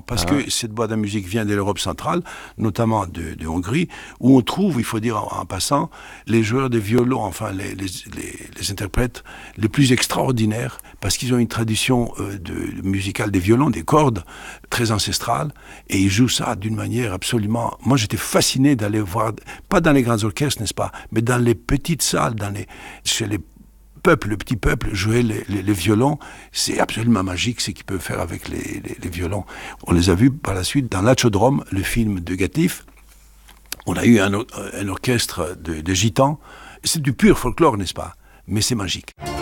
parce que cette boîte à musique vient de l'Europe centrale, notamment de Hongrie, où on trouve, il faut dire en passant, les joueurs de violon, enfin les interprètes les plus extraordinaires, parce qu'ils ont une tradition musicale des violons, des cordes, très ancestrale, et ils jouent ça d'une manière absolument... Moi, j'étais fasciné d'aller voir, pas dans les grands orchestres, n'est-ce pas, mais dans les petites salles, chez les le petit peuple, jouer les violons, c'est absolument magique ce qu'ils peuvent faire avec les violons. On les a vus par la suite dans L'Hachodrome, le film de Gatif. On a eu un orchestre de gitans. C'est du pur folklore, n'est-ce pas? Mais c'est magique.